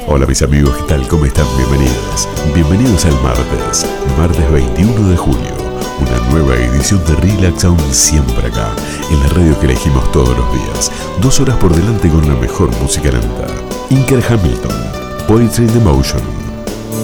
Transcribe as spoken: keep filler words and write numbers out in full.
Hola mis amigos, ¿qué tal? ¿Cómo están? Bienvenidos. Bienvenidos al martes, martes veintiuno de julio. Una nueva edición de Relax Sound siempre acá, en la radio que elegimos todos los días. Dos horas por delante con la mejor música lenta. Inker Hamilton, Poetry in the Motion,